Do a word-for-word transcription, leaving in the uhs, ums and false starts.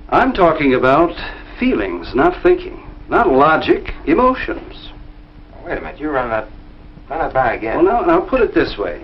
I'm talking about feelings, not thinking. Not logic, emotions. Wait a minute, you run that, run that by again. Well, now, now put it this way.